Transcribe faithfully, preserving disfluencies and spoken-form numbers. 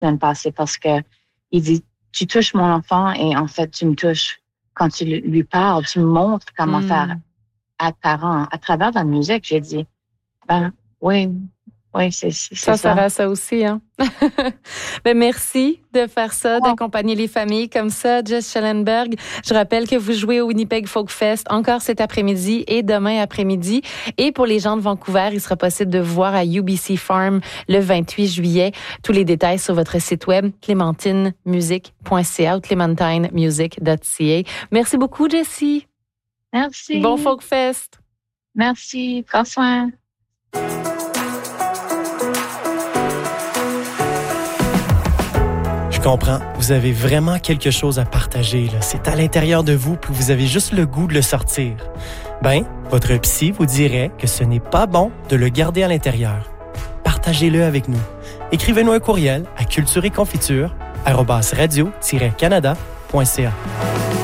semaine passée parce que il dit, tu touches mon enfant et en fait, tu me touches quand tu lui parles, tu me montres comment mm. faire à parents à travers la musique. J'ai dit, ben oui, oui, c'est, c'est ça. Ça sert à ça aussi, hein. Ben merci de faire ça, oh. d'accompagner les familles comme ça, Jess Schellenberg. Je rappelle que vous jouez au Winnipeg Folk Fest encore cet après-midi et demain après-midi. Et pour les gens de Vancouver, il sera possible de vous voir à U B C Farm le vingt-huit juillet. Tous les détails sur votre site web clémentine musique point c a ou clémentine music point c a. Merci beaucoup, Jessie. Merci. Bon Folk Fest. Merci. Prends soin. Je comprends. Vous avez vraiment quelque chose à partager, là. C'est à l'intérieur de vous, puis vous avez juste le goût de le sortir. Ben, votre psy vous dirait que ce n'est pas bon de le garder à l'intérieur. Partagez-le avec nous. Écrivez-nous un courriel à culture et confiture arobase radio tiret canada point c a.